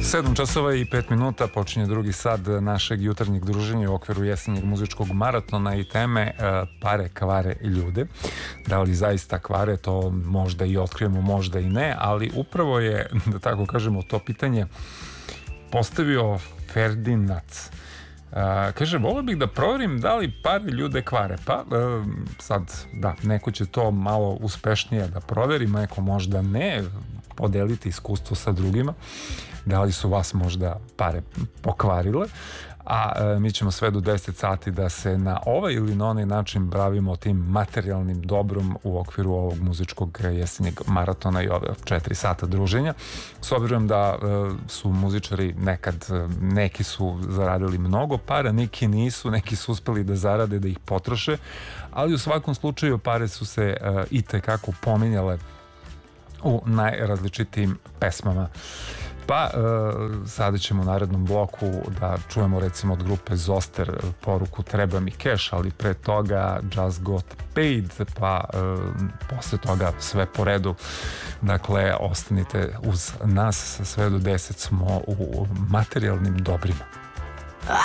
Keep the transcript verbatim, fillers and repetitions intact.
sedam časova i pet minuta počinje drugi sat našeg jutarnjeg druženja u okviru jesenjeg muzičkog maratona i teme pare kvare ljude. Da li zaista kvare, to možda i otkrijemo, možda i ne, ali upravo je, da tako kažemo, to pitanje postavio Ferdinac. Uh, kaže, volio bih da proverim da li pare ljude kvare. Pa uh, sad, da, neko će to malo uspešnije da proveri, neko možda ne, podeliti iskustvo sa drugima, da li su vas možda pare pokvarile, a e, mi ćemo sve do deset sati da se na ovaj ili na onaj način bavimo tim materijalnim dobrom u okviru ovog muzičkog jesenjeg maratona i ove četiri sata druženja. S obzirom da e, su muzičari nekad, neki su zaradili mnogo para, neki nisu, neki su uspeli da zarade, da ih potroše, ali u svakom slučaju pare su se e, i tekako pominjale u najrazličitijim pesmama. Pa e, sada ćemo u narednom bloku da čujemo recimo od grupe Zoster poruku Treba mi keš, ali pre toga Just Got Paid, pa e, posle toga sve po redu. Dakle, ostanite uz nas, sve do deset smo u materijalnim dobrima.